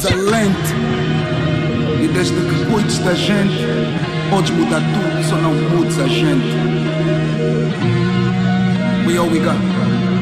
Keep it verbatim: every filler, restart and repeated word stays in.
excelente. E desde que cuides da gente, podes mudar tudo, só não mudes a gente. We all we got.